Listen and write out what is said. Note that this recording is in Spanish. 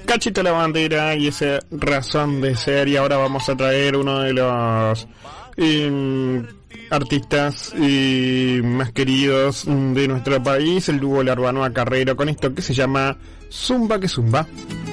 Cachito la Bandera y ese Razón de Ser. Y ahora vamos a traer uno de los artistas más queridos de nuestro país, el dúo Larbanoa Carrero, con esto que se llama Zumba que Zumba.